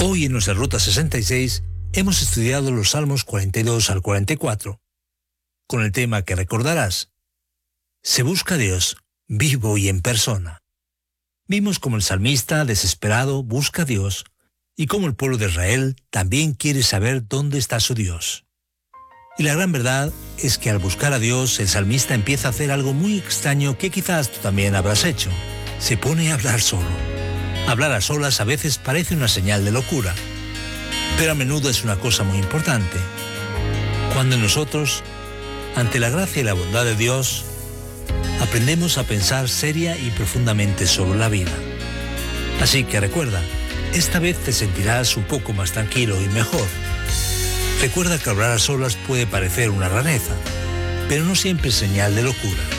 Hoy en nuestra Ruta 66 hemos estudiado los Salmos 42 al 44, con el tema que recordarás: se busca a Dios, vivo y en persona. Vimos cómo el salmista, desesperado, busca a Dios, y cómo el pueblo de Israel también quiere saber dónde está su Dios. Y la gran verdad es que al buscar a Dios, el salmista empieza a hacer algo muy extraño que quizás tú también habrás hecho. Se pone a hablar solo. Hablar a solas a veces parece una señal de locura, pero a menudo es una cosa muy importante. Cuando nosotros, ante la gracia y la bondad de Dios, aprendemos a pensar seria y profundamente sobre la vida. Así que recuerda, esta vez te sentirás un poco más tranquilo y mejor. Recuerda que hablar a solas puede parecer una rareza, pero no siempre es señal de locura.